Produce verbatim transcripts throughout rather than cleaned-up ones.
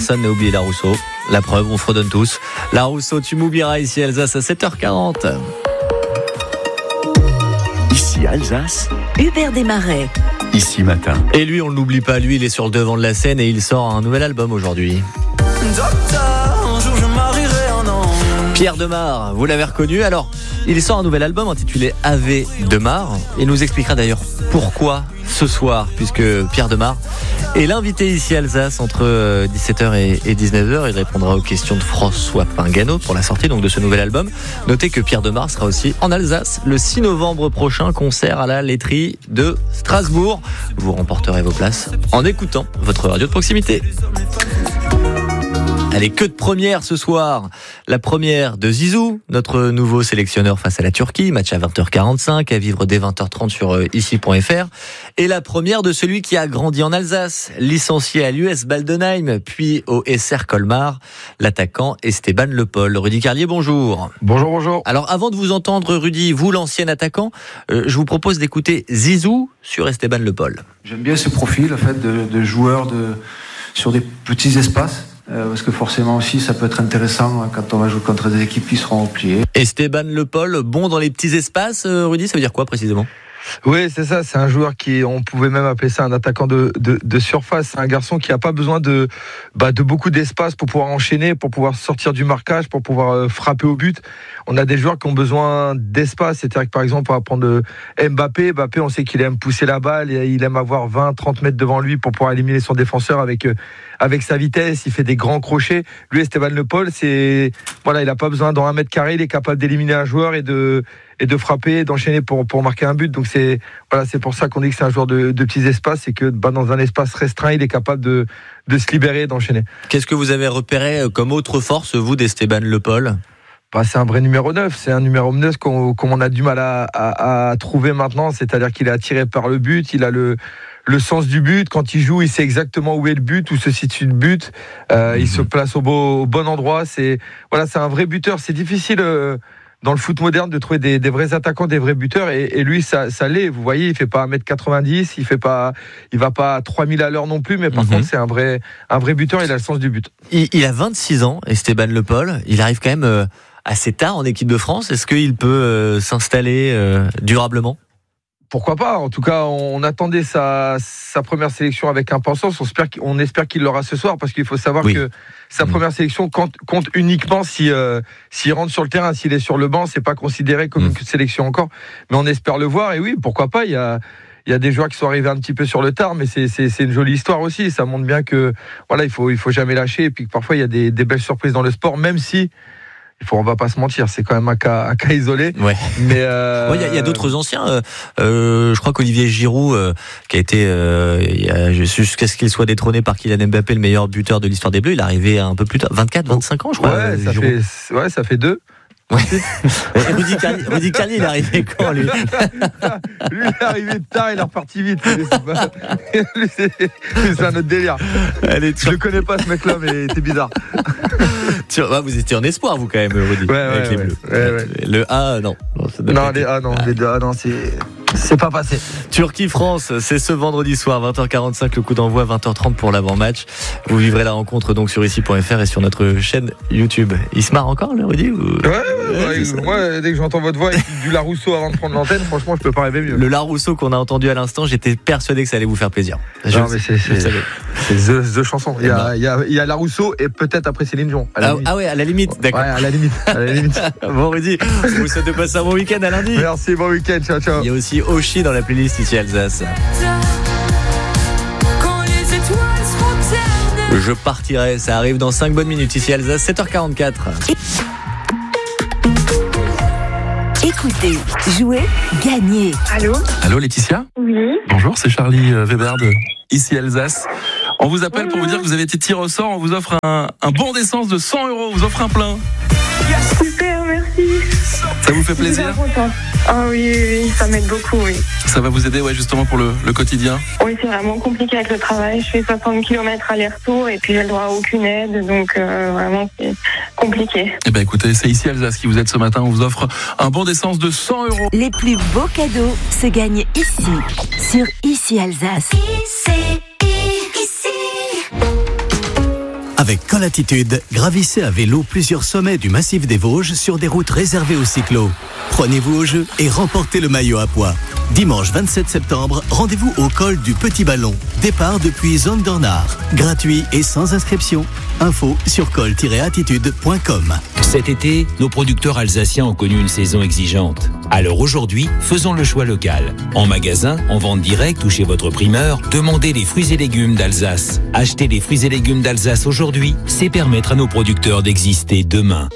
personne n'a oublié la Rousseau. La preuve, on fredonne tous. La Rousseau, tu m'oublieras ici Alsace à sept heures quarante. Ici Alsace, Hubert Desmarais. Ici Matin. Et lui, on ne l'oublie pas, lui, il est sur le devant de la scène et il sort un nouvel album aujourd'hui. Docteur, un jour je marierai un an. Pierre Demar, vous l'avez reconnu. Alors, il sort un nouvel album intitulé Ave Demar. Il nous expliquera d'ailleurs pourquoi ce soir, puisque Pierre Demar est l'invité ici à Alsace entre dix-sept heures et dix-neuf heures. Il répondra aux questions de François Pingano pour la sortie donc de ce nouvel album. Notez que Pierre Demar sera aussi en Alsace le six novembre prochain, concert à la laiterie de Strasbourg. Vous remporterez vos places en écoutant votre radio de proximité. Allez, que de première ce soir. La première de Zizou, notre nouveau sélectionneur face à la Turquie. Match à vingt heures quarante-cinq, à vivre dès vingt heures trente sur ici point f r. Et la première de celui qui a grandi en Alsace, licencié à l'U S Baldenheim, puis au S R Colmar, l'attaquant Esteban Le Pol. Rudy Carlier, bonjour. Bonjour, bonjour. Alors, avant de vous entendre, Rudy, vous, l'ancien attaquant, euh, je vous propose d'écouter Zizou sur Esteban Le Pol. J'aime bien ce profil, en fait, de, de joueur de, sur des petits espaces. Euh, parce que forcément aussi ça peut être intéressant quand on va jouer contre des équipes qui seront repliées. Esteban Le Pol, bon dans les petits espaces, Rudy, ça veut dire quoi précisément ? Oui, c'est ça, c'est un joueur qui, on pouvait même appeler ça un attaquant de, de, de surface. C'est un garçon qui n'a pas besoin de, bah, de beaucoup d'espace pour pouvoir enchaîner, pour pouvoir sortir du marquage, pour pouvoir euh, frapper au but. On a des joueurs qui ont besoin d'espace. C'est-à-dire que par exemple, on va prendre Mbappé. Mbappé, on sait qu'il aime pousser la balle, et il aime avoir vingt, trente mètres devant lui pour pouvoir éliminer son défenseur avec, euh, avec sa vitesse. Il fait des grands crochets. Lui, Esteban Le Pol, c'est, voilà, il n'a pas besoin, dans un mètre carré, il est capable d'éliminer un joueur et de, et de frapper, d'enchaîner pour, pour marquer un but. Donc c'est, voilà, c'est pour ça qu'on dit que c'est un joueur de, de petits espaces, et que bah, dans un espace restreint, il est capable de, de se libérer et d'enchaîner. Qu'est-ce que vous avez repéré comme autre force, vous, d'Esteban Le Pol ? Bah, c'est un vrai numéro neuf, c'est un numéro neuf qu'on, qu'on a du mal à, à, à trouver maintenant, c'est-à-dire qu'il est attiré par le but, il a le, le sens du but, quand il joue, il sait exactement où est le but, où se situe le but, euh, mmh. il se place au, beau, au bon endroit, c'est, voilà, c'est un vrai buteur. C'est difficile euh, dans le foot moderne de trouver des, des vrais attaquants, des vrais buteurs, et, et lui ça, ça l'est, vous voyez, il fait pas un mètre quatre-vingt-dix, il fait pas, il va pas à trois mille à l'heure non plus, mais par mmh. contre c'est un vrai, un vrai buteur, il a le sens du but. Il, il a vingt-six ans, Esteban Le Pol, il arrive quand même euh, assez tard en équipe de France. Est-ce qu'il peut euh, s'installer euh, durablement ? Pourquoi pas ? En tout cas, on attendait sa, sa première sélection avec impatience. On espère, on espère qu'il l'aura ce soir, parce qu'il faut savoir oui. que sa première sélection compte, compte uniquement si, euh, s'il rentre sur le terrain. S'il est sur le banc, c'est pas considéré comme mmh. une sélection encore. Mais on espère le voir. Et oui, pourquoi pas ? Il y a, il y a des joueurs qui sont arrivés un petit peu sur le tard, mais c'est, c'est, c'est une jolie histoire aussi. Ça montre bien que voilà, il faut, il faut jamais lâcher. Et puis que parfois il y a des, des belles surprises dans le sport, même si. Il faut, on va pas se mentir, c'est quand même un cas, un cas isolé. Ouais. Mais euh... ouais, il y a, il y a d'autres anciens. Euh, euh, je crois qu'Olivier Giroud, euh, qui a été, euh, il a, jusqu'à ce qu'il soit détrôné par Kylian Mbappé, le meilleur buteur de l'histoire des Bleus, il est arrivé un peu plus tard, vingt-quatre, vingt-cinq ans, je crois. Ouais, euh, ça Giroud. fait, ouais, ça fait deux. Ouais. Rudy Carlier, Rudy Carlier, il est arrivé quand, lui ? Lui, il est arrivé tard, il est reparti vite. C'est, pas... lui, c'est... c'est un autre délire. Allez, je le connais pas, ce mec-là, mais c'est bizarre. Tu... Ah, vous étiez en espoir, vous, quand même, Rudy. Ouais, avec ouais, les ouais, Bleus. Ouais, ouais. Le A, non. Non, non les A, non. Ah. Les deux A, non, c'est... c'est pas passé. Turquie-France, c'est ce vendredi soir, vingt heures quarante-cinq, le coup d'envoi, vingt heures trente pour l'avant-match. Vous vivrez la rencontre donc sur ici point f r et sur notre chaîne YouTube. Il se marre encore, le Rudy ou... Ouais, ouais, ouais, ouais moi, dès que j'entends votre voix et du Larousseau avant de prendre l'antenne, franchement, je peux pas rêver mieux. Le Larousseau qu'on a entendu à l'instant, j'étais persuadé que ça allait vous faire plaisir. Je non, mais c'est, c'est, c'est, c'est the, the chanson. Il y a, il y a, il y a Larousseau et peut-être après Céline Dion. Ah, ah ouais, à la limite, d'accord. Ouais, à la limite. À la limite. Bon, Rudy, on vous souhaite de passer un bon week-end à lundi. Merci, bon week-end, ciao, ciao. Il y a aussi Oshi dans la playlist ici à Alsace. Je partirai, ça arrive dans cinq bonnes minutes ici à Alsace, sept heures quarante-quatre. Écoutez, jouez, gagnez. Allô ? Allô Laetitia ? Oui. Bonjour, c'est Charlie Weber de ici Alsace. On vous appelle pour vous dire que vous avez été tiré au sort. On vous offre un, un bon d'essence de cent euros. On vous offre un plein. Super, merci. Ça vous fait plaisir ? Ah oui, oui, oui, ça m'aide beaucoup, oui. Ça va vous aider, ouais, justement pour le, le quotidien ? Oui, c'est vraiment compliqué avec le travail. Je fais soixante kilomètres aller-retour et puis j'ai le droit à aucune aide, donc euh, vraiment c'est compliqué. Eh ben écoutez, c'est ici Alsace qui vous aide ce matin. On vous offre un bon d'essence de cent euros. Les plus beaux cadeaux se gagnent ici, sur Ici Alsace. Ici. Avec Colatitude, gravissez à vélo plusieurs sommets du massif des Vosges sur des routes réservées aux cyclos. Prenez-vous au jeu et remportez le maillot à pois. Dimanche vingt-sept septembre, rendez-vous au col du Petit Ballon. Départ depuis Zone d'Ornard. Gratuit et sans inscription. Info sur col tiret attitude point com. Cet été, nos producteurs alsaciens ont connu une saison exigeante. Alors aujourd'hui, faisons le choix local. En magasin, en vente directe ou chez votre primeur, demandez les fruits et légumes d'Alsace. Acheter les fruits et légumes d'Alsace aujourd'hui, c'est permettre à nos producteurs d'exister demain.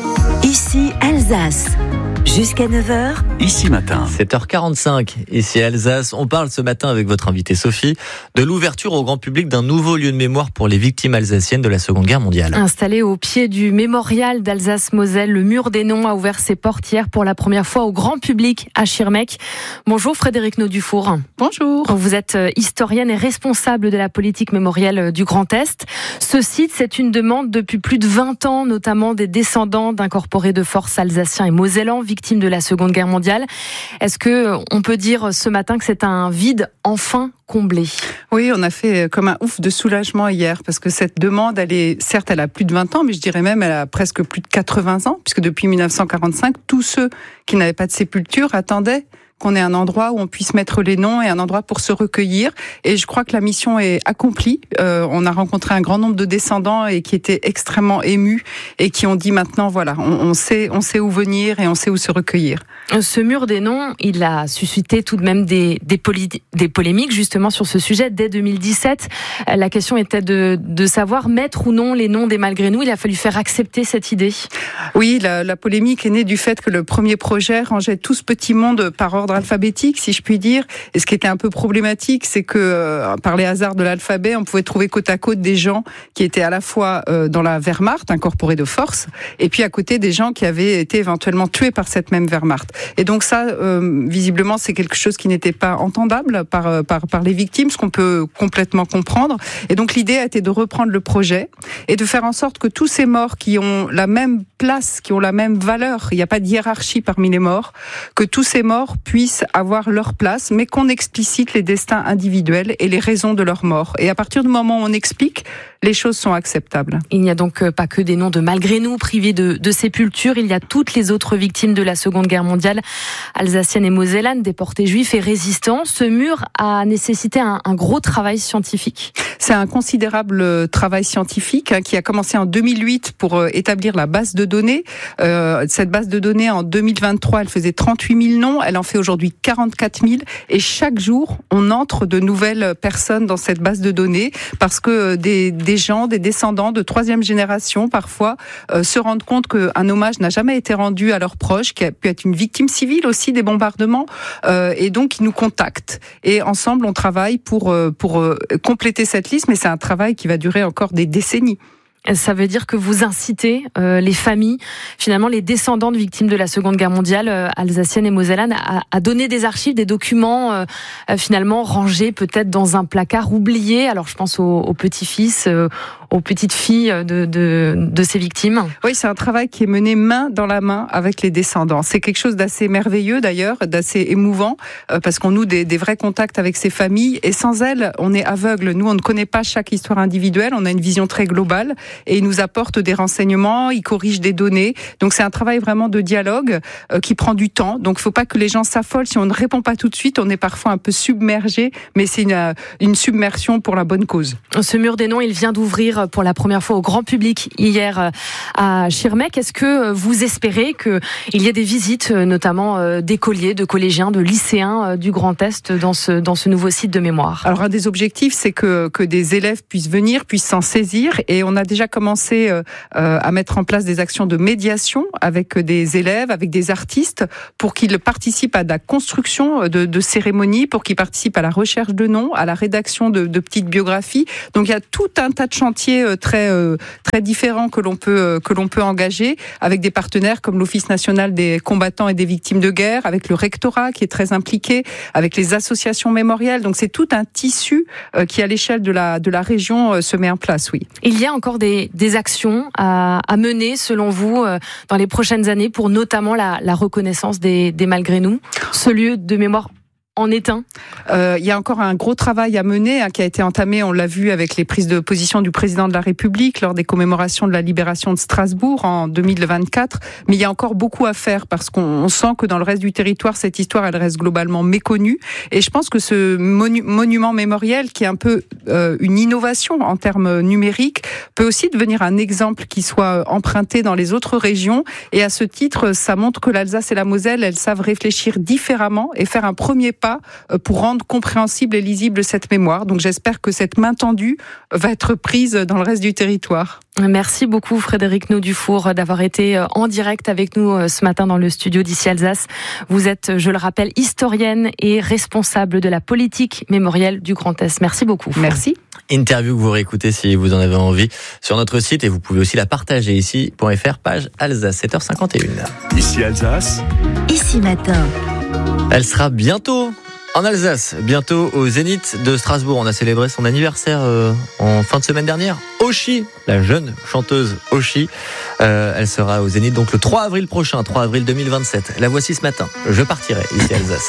Ici Alsace. Jusqu'à neuf heures. Ici matin. sept heures quarante-cinq, ici Alsace. On parle ce matin avec votre invitée Sophie de l'ouverture au grand public d'un nouveau lieu de mémoire pour les victimes alsaciennes de la Seconde Guerre mondiale. Installé au pied du mémorial d'Alsace-Moselle, le Mur des Noms a ouvert ses portes hier pour la première fois au grand public à Schirmeck. Bonjour Frédéric Naudufour. Bonjour. Vous êtes historienne et responsable de la politique mémorielle du Grand Est. Ce site, c'est une demande depuis plus de vingt ans, notamment des descendants d'incorporés de force alsaciens et mosellans, victimes de la Seconde Guerre mondiale. Est-ce que on peut dire ce matin que c'est un vide enfin comblé? Oui, on a fait comme un ouf de soulagement hier, parce que cette demande, elle est, certes, elle a plus de vingt ans, mais je dirais même, elle a presque plus de quatre-vingts ans, puisque depuis dix-neuf cent quarante-cinq, tous ceux qui n'avaient pas de sépulture attendaient qu'on ait un endroit où on puisse mettre les noms et un endroit pour se recueillir. Et je crois que la mission est accomplie. Euh, on a rencontré un grand nombre de descendants et qui étaient extrêmement émus et qui ont dit maintenant, voilà, on, on sait, on sait où venir et on sait où se recueillir. Ce mur des noms, il a suscité tout de même des, des, poly, des polémiques justement sur ce sujet dès deux mille dix-sept. La question était de, de savoir mettre ou non les noms des malgré nous. Il a fallu faire accepter cette idée. Oui, la, la polémique est née du fait que le premier projet rangeait tout ce petit monde par ordre alphabétique, si je puis dire. Et ce qui était un peu problématique, c'est que euh, par les hasards de l'alphabet, on pouvait trouver côte à côte des gens qui étaient à la fois euh, dans la Wehrmacht, incorporés de force, et puis à côté des gens qui avaient été éventuellement tués par cette même Wehrmacht. Et donc ça, euh, visiblement, c'est quelque chose qui n'était pas entendable par, par, par les victimes, ce qu'on peut complètement comprendre. Et donc l'idée a été de reprendre le projet et de faire en sorte que tous ces morts qui ont la même place, qui ont la même valeur, il n'y a pas de hiérarchie parmi les morts, que tous ces morts puissent avoir leur place, mais qu'on explicite les destins individuels et les raisons de leur mort. Et à partir du moment où on explique, les choses sont acceptables. Il n'y a donc pas que des noms de malgré nous privés de, de sépulture, il y a toutes les autres victimes de la Seconde Guerre mondiale, alsaciennes et mosellanes, déportés juifs et résistants. Ce mur a nécessité un, un gros travail scientifique. C'est un considérable travail scientifique hein, qui a commencé en deux mille huit pour euh, établir la base de données. Euh, cette base de données, en deux mille vingt-trois, elle faisait trente-huit mille noms, elle en fait aujourd'hui quarante-quatre mille, et chaque jour, on entre de nouvelles personnes dans cette base de données, parce que des, des gens, des descendants de troisième génération, parfois, euh, se rendent compte qu'un hommage n'a jamais été rendu à leurs proches, qui a pu être une victime civile aussi des bombardements, euh, et donc ils nous contactent. Et ensemble, on travaille pour, euh, pour euh, compléter cette liste, mais c'est un travail qui va durer encore des décennies. Ça veut dire que vous incitez euh, les familles, finalement les descendants de victimes de la Seconde Guerre mondiale, euh, alsaciennes et mosellanes, à, à donner des archives, des documents euh, euh, finalement rangés peut-être dans un placard oublié. Alors je pense aux, aux petits-fils, euh, aux petites filles de, de, de ces victimes. Oui, c'est un travail qui est mené main dans la main avec les descendants. C'est quelque chose d'assez merveilleux d'ailleurs, d'assez émouvant, euh, parce qu'on noue des, des vrais contacts avec ces familles, et sans elles, on est aveugle. Nous, on ne connaît pas chaque histoire individuelle, on a une vision très globale, et ils nous apportent des renseignements, ils corrigent des données. Donc c'est un travail vraiment de dialogue euh, qui prend du temps. Donc il ne faut pas que les gens s'affolent si on ne répond pas tout de suite. On est parfois un peu submergé, mais c'est une, une submersion pour la bonne cause. Ce mur des noms, il vient d'ouvrir pour la première fois au grand public hier à Schirmeck. Est-ce que vous espérez qu'il y ait des visites, notamment d'écoliers, de collégiens, de lycéens du Grand Est dans ce, dans ce nouveau site de mémoire? Alors un des objectifs, c'est que, que des élèves puissent venir, puissent s'en saisir, et on a déjà commencé euh, à mettre en place des actions de médiation avec des élèves, avec des artistes, pour qu'ils participent à la construction de, de cérémonies, pour qu'ils participent à la recherche de noms, à la rédaction de, de petites biographies. Donc il y a tout un tas de chantiers très euh, très différents que l'on peut euh, que l'on peut engager avec des partenaires comme l'Office national des combattants et des victimes de guerre, avec le rectorat qui est très impliqué, avec les associations mémorielles. Donc c'est tout un tissu euh, qui à l'échelle de la de la région euh, se met en place. Oui. Il y a encore des des actions à, à mener selon vous euh, dans les prochaines années pour notamment la, la reconnaissance des des malgré nous, ce lieu de mémoire en est un. Euh, il y a encore un gros travail à mener hein, qui a été entamé, on l'a vu avec les prises de position du président de la République lors des commémorations de la libération de Strasbourg en deux mille vingt-quatre. Mais il y a encore beaucoup à faire parce qu'on on sent que dans le reste du territoire, cette histoire, elle reste globalement méconnue. Et je pense que ce monu- monument mémoriel, qui est un peu euh, une innovation en termes numériques, peut aussi devenir un exemple qui soit emprunté dans les autres régions. Et à ce titre, ça montre que l'Alsace et la Moselle, elles savent réfléchir différemment et faire un premier pas pour rendre compréhensible et lisible cette mémoire. Donc j'espère que cette main tendue va être prise dans le reste du territoire. Merci beaucoup Frédéric Naud-Dufour d'avoir été en direct avec nous ce matin dans le studio d'Ici Alsace. Vous êtes, je le rappelle, historienne et responsable de la politique mémorielle du Grand Est. Merci beaucoup. Merci. Interview que vous réécoutez si vous en avez envie sur notre site et vous pouvez aussi la partager ici point f r, page Alsace, sept heures cinquante et une. Ici Alsace. Ici Matin. Elle sera bientôt en Alsace, bientôt au Zénith de Strasbourg. On a célébré son anniversaire euh, en fin de semaine dernière. Oshi, la jeune chanteuse Oshi, euh, elle sera au Zénith donc le trois avril prochain, trois avril deux mille vingt-sept. La voici ce matin. Je partirai ici Alsace.